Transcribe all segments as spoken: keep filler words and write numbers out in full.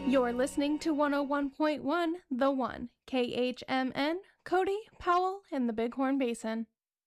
You're listening to one oh one point one, The One, K H M N, Cody, Powell, and the Bighorn Basin.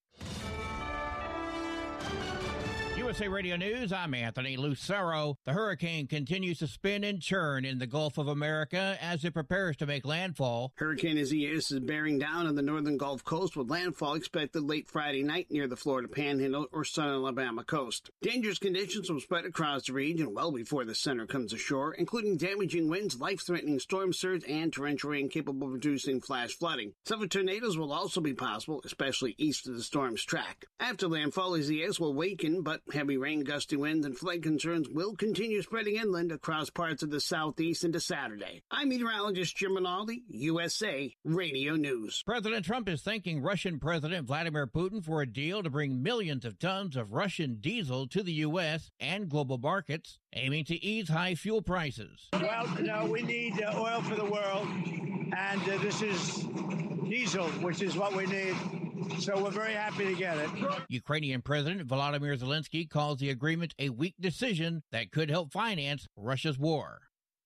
U S A Radio News, I'm Anthony Lucero. The hurricane continues to spin and churn in the Gulf of America as it prepares to make landfall. Hurricane Isaias is bearing down on the northern Gulf Coast with landfall expected late Friday night near the Florida Panhandle or southern Alabama coast. Dangerous conditions will spread across the region well before the center comes ashore, including damaging winds, life-threatening storm surge, and torrential rain capable of producing flash flooding. Several tornadoes will also be possible, especially east of the storm's track. After landfall, Isaias will weaken, but heavy rain, gusty winds, and flood concerns will continue spreading inland across parts of the southeast into Saturday. I'm meteorologist Jim Rinaldi, U S A Radio News. President Trump is thanking Russian President Vladimir Putin for a deal to bring millions of tons of Russian diesel to the U S and global markets, aiming to ease high fuel prices. Well, no, we need uh, oil for the world, and uh, this is diesel, which is what we need. So we're very happy to get it. Ukrainian President Volodymyr Zelensky calls the agreement a weak decision that could help finance Russia's war.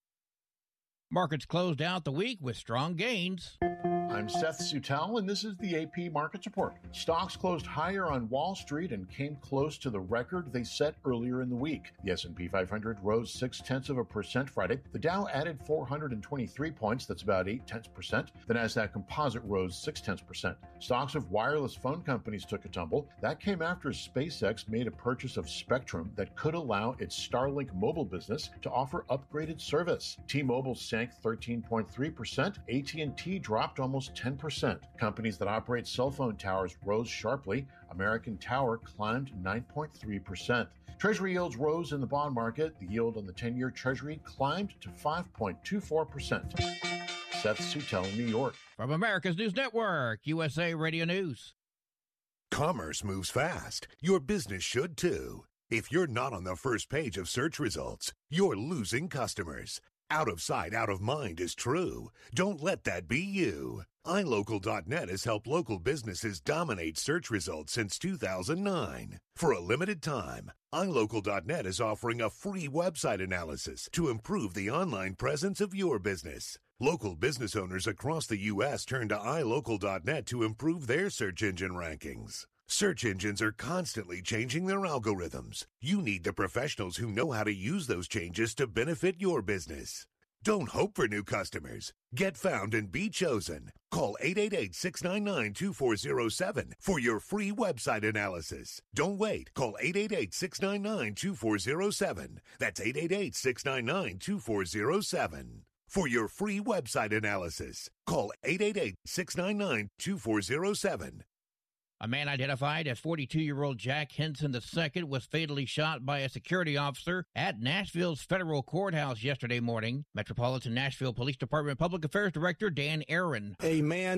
Markets closed out the week with strong gains. I'm Seth Sutel, and this is the A P Markets Report. Stocks closed higher on Wall Street and came close to the record they set earlier in the week. The S and P five hundred rose six-tenths of a percent Friday. The Dow added four hundred twenty-three points, that's about eight-tenths percent. The Nasdaq Composite rose six-tenths percent. Stocks of wireless phone companies took a tumble. That came after SpaceX made a purchase of Spectrum that could allow its Starlink mobile business to offer upgraded service. T-Mobile sank thirteen point three percent. A T and T dropped almost ten percent. Companies that operate cell phone towers rose sharply. American Tower climbed nine point three percent. Treasury yields rose in the bond market. The yield on the ten-year Treasury climbed to five point two four percent. Seth Sutel, New York. From America's News Network, U S A Radio News. Commerce moves fast. Your business should too. If you're not on the first page of search results, you're losing customers. Out of sight, out of mind is true. Don't let that be you. i local dot net has helped local businesses dominate search results since two thousand nine. For a limited time, i local dot net is offering a free website analysis to improve the online presence of your business. Local business owners across the U S turn to i local dot net to improve their search engine rankings. Search engines are constantly changing their algorithms. You need the professionals who know how to use those changes to benefit your business. Don't hope for new customers. Get found and be chosen. Call eight eight eight, six nine nine, two four zero seven for your free website analysis. Don't wait. Call eight eight eight, six nine nine, two four zero seven. That's eight eight eight, six nine nine, two four zero seven. For your free website analysis, call eight eight eight, six nine nine, two four zero seven. A man identified as forty-two-year-old Jack Henson the second was fatally shot by a security officer at Nashville's federal courthouse yesterday morning. Metropolitan Nashville Police Department Public Affairs Director Dan Aaron. A man